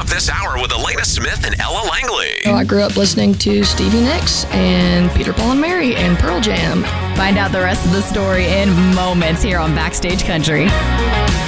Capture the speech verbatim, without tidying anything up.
this hour with Elena Smith and Ella Langley. So I grew up listening to Stevie Nicks and Peter, Paul and Mary and Pearl Jam. Find out the rest of the story in moments here on Backstage Country.